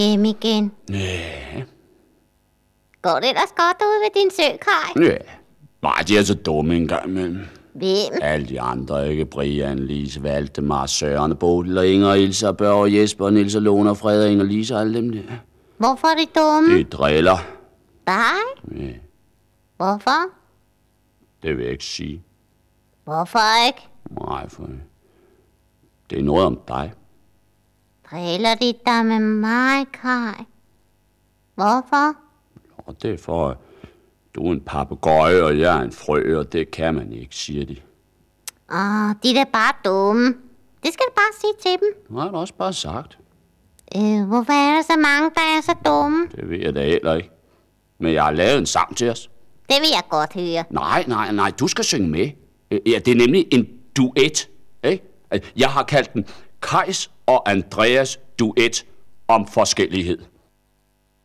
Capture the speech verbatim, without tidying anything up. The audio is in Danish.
Hjem igen. Ja. Går det ellers godt ude ved din søkaj? Ja. Nej, de er så dumme en gang imellem. Hvem? Alle de andre, ikke? Brian, Lise, Valdemar, Søren, Bodil og Inger, Ilse, Børge, Jesper, Niels og Lone, Frederik og Lise og alle dem der. Hvorfor er de dumme? Det driller. Dig? Ja, Hvorfor? det vil jeg ikke sige. Hvorfor ikke? Nej, for det er noget om dig. Driller de dig med mig, Kaj? Hvorfor? Og det er for, at du er en papegøje, og jeg er en frø, og det kan man ikke, siger de. Åh, de er da bare dumme. Det skal du bare sige til dem. Nu har jeg da også bare sagt. Øh, hvorfor er der så mange, der er så dumme? Det ved jeg da heller ikke. Men jeg har lavet en sang til os. Det vil jeg godt høre. Nej, nej, nej, du skal synge med. Ja, det er nemlig en duet, ikke? Jeg har kaldt den Kajs og Andreas duet om forskellighed.